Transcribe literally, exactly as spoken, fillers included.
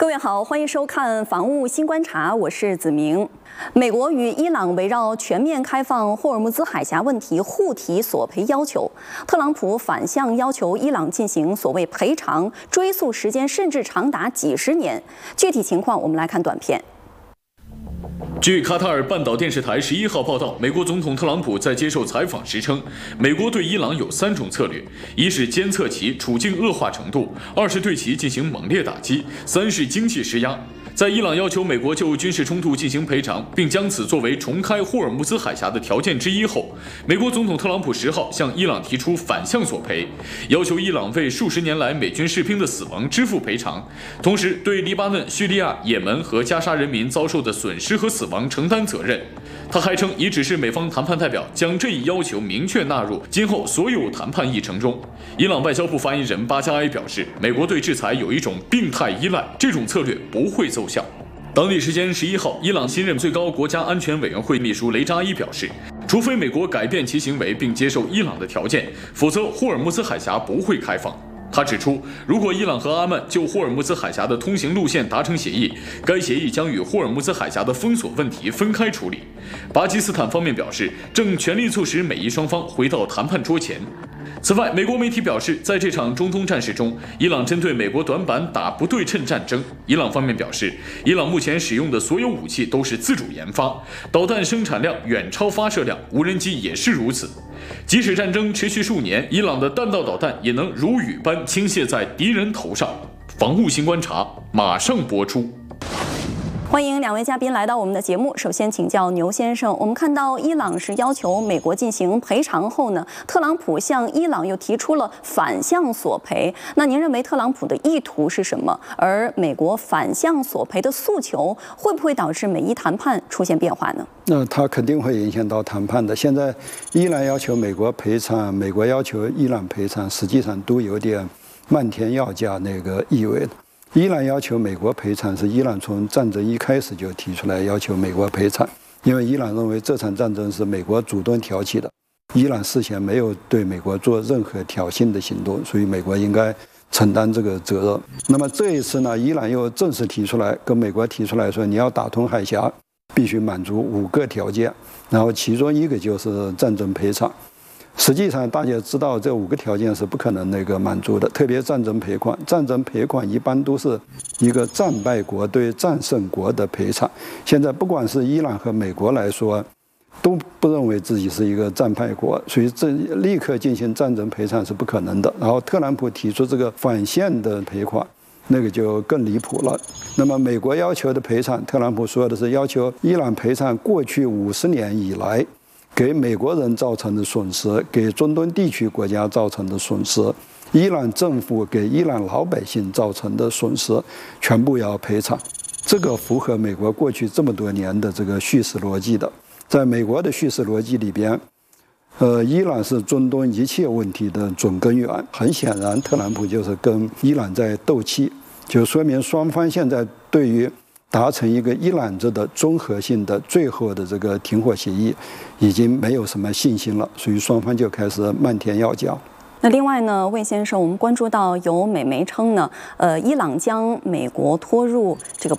各位好，欢迎收看《防务新观察》，我是子明。美国与伊朗围绕全面开放霍尔木兹海峡问题互提索赔要求，特朗普反向要求伊朗进行所谓赔偿，追诉时间甚至长达几十年。具体情况，我们来看短片。 据卡塔尔半岛电视台十一号报道，美国总统特朗普在接受采访时称，美国对伊朗有三种策略：一是监测其处境恶化程度；二是对其进行猛烈打击；三是经济施压。在伊朗要求美国就军事冲突进行赔偿，并将此作为重开霍尔木兹海峡的条件之一后，美国总统特朗普十号向伊朗提出反向索赔，要求伊朗为数十年来美军士兵的死亡支付赔偿，同时对黎巴嫩、叙利亚、也门和加沙人民遭受的损失和死亡承担责任。他还称，已指示美方谈判代表将这一要求明确纳入今后所有谈判议程中。伊朗外交部发言人巴加埃表示，美国对制裁有一种病态依赖，这种策略不会奏效。当地时间十一号，伊朗新任最高国家安全委员会秘书雷扎伊表示，除非美国改变其行为并接受伊朗的条件，否则霍尔木兹海峡不会开放。他指出，如果伊朗和阿曼就霍尔木兹海峡的通行路线达成协议，该协议将与霍尔木兹海峡的封锁问题分开处理。巴基斯坦方面表示，正全力促使美伊双方回到谈判桌前。此外，美国媒体表示，在这场中东战事中，伊朗针对美国短板打不对称战争。伊朗方面表示，伊朗目前使用的所有武器都是自主研发，导弹生产量远超发射量，无人机也是如此。即使战争持续数年，伊朗的弹道导弹也能如雨般倾泻在敌人头上。防务新观察马上播出。 欢迎两位嘉宾来到我们的节目。首先请教牛先生，我们看到伊朗是要求美国进行赔偿后呢，特朗普向伊朗又提出了反向索赔。那您认为特朗普的意图是什么？而美国反向索赔的诉求会不会导致美伊谈判出现变化呢？ 那它肯定会影响到谈判的。现在伊朗要求美国赔偿，美国要求伊朗赔偿，实际上都有点漫天要价那个意味的。伊朗要求美国赔偿，是伊朗从战争一开始就提出来要求美国赔偿，因为伊朗认为这场战争是美国主动挑起的，伊朗事先没有对美国做任何挑衅的行动，所以美国应该承担这个责任。那么这一次呢，伊朗又正式提出来，跟美国提出来说，你要打通海峡，必须满足五个条件，然后其中一个就是战争赔偿。实际上，大家知道这五个条件是不可能那个满足的，特别战争赔款。战争赔款一般都是一个战败国对战胜国的赔偿。现在不管是伊朗和美国来说，都不认为自己是一个战败国，所以这立刻进行战争赔偿是不可能的。然后特朗普提出这个反向的赔款，那个就更离谱了。那么美国要求的赔偿，特朗普说的是要求伊朗赔偿过去五十年以来给美国人造成的损失，给中东地区国家造成的损失，伊朗政府给伊朗老百姓造成的损失，全部要赔偿。这个符合美国过去这么多年的这个叙事逻辑的。在美国的叙事逻辑里边，呃，伊朗是中东一切问题的总根源。很显然，特朗普就是跟伊朗在斗气，就说明双方现在对于达成一个一揽子的综合性的最后的这个停火协议，已经没有什么信心了，所以双方就开始漫天要价。 那另外呢，魏先生，我们关注到有美媒称呢，呃，伊朗将美国拖入这个